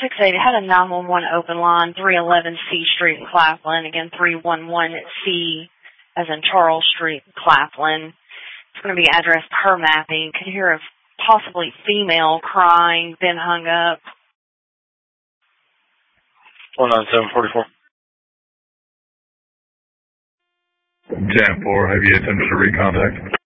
680 had a 911 open line, 311 C Street in Claflin. Again, 311 C as in Charles Street, Claflin. It's going to be address per mapping. Could hear a possibly female crying, then hung up. 19744. 10-4, have you attempted to recontact?